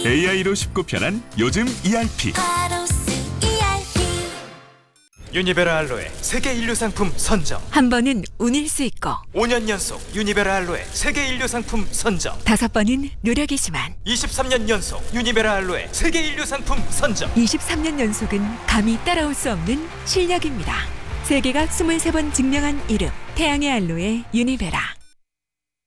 AI로 쉽고 편한 요즘 ERP. 유니베라 알로에 세계 인류 상품 선정. 한 번은 운일 수 있고 5년 연속 유니베라 알로에 세계 인류 상품 선정. 5번은 노력이지만 23년 연속 유니베라 알로에 세계 인류 상품 선정. 23년 연속은 감히 따라올 수 없는 실력입니다. 세계가 23번 증명한 이름 태양의 알로에 유니베라.